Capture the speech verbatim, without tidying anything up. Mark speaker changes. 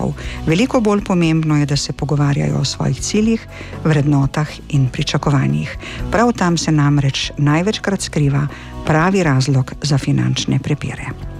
Speaker 1: držav. Veliko bolj pomembno je, da se pogovarjajo o svojih ciljih, vrednotah in pričakovanjih. Prav tam se namreč največkrat skriva pravi razlog za finančne prepire.